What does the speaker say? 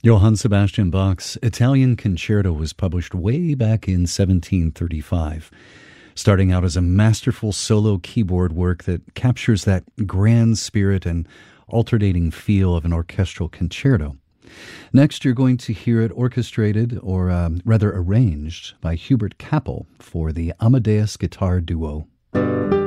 Johann Sebastian Bach's Italian Concerto was published way back in 1735, starting out as a masterful solo keyboard work that captures that grand spirit and alternating feel of an orchestral concerto. Next, you're going to hear it orchestrated, or rather arranged, by Hubert Kappel for the Amadeus Guitar Duo.